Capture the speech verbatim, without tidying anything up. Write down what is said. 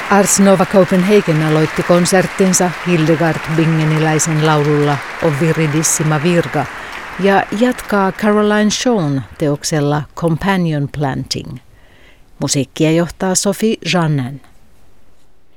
Ars Nova Copenhagen aloitti konserttinsa Hildegard Bingeniläisen laululla O Viridissima Virga ja jatkaa Caroline Shawn teoksella Companion Planting. Musiikkia johtaa Sophie Jeannin.